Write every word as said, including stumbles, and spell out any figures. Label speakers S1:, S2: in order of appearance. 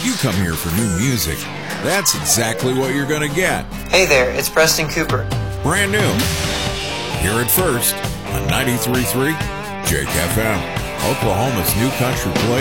S1: you come here for new music, that's exactly what you're going to get.
S2: Hey there, it's Preston Cooper.
S1: Brand new. Here at first on ninety-three point three Jake F M, Oklahoma's new country play.